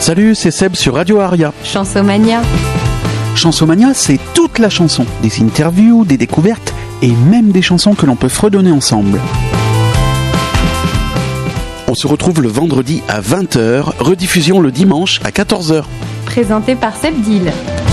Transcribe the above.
Salut, c'est Seb sur Radio Aria. Chansomania. Chansomania, c'est toute la chanson. Des interviews, des découvertes et même des chansons que l'on peut fredonner ensemble. On se retrouve le vendredi à 20h, rediffusion le dimanche à 14h. Présenté par Seb Dill.